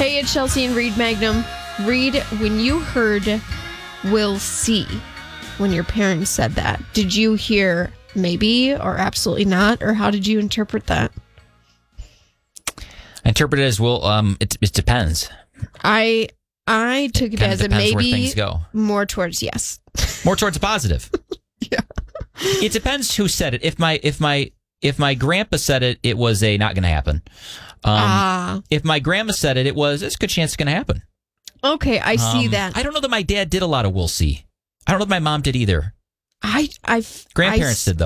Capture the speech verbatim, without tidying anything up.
Hey, it's Chelsea and Reed Magnum. Reed, when you heard "we'll see," when your parents said that, did you hear maybe or absolutely not, or how did you interpret that? I interpret it as well. Um, it, it depends. I I took it, it as a maybe where things go. More towards yes, more towards positive. Yeah, it depends who said it. If my if my if my grandpa said it, it was a not going to happen. Um, ah, if my grandma said it, it was there's a good chance it's going to happen. Okay, I see um, that. I don't know that my dad did a lot of we'll see. I don't know if my mom did either. I I grandparents I, did though.